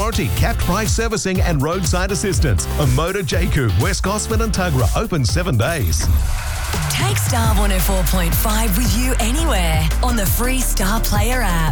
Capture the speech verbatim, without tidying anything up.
warranty, capped price servicing and roadside assistance. Omoda Jaku, West Gosford and Tuggerah, open seven days. Take Star one oh four point five with you anywhere on the free Star Player app.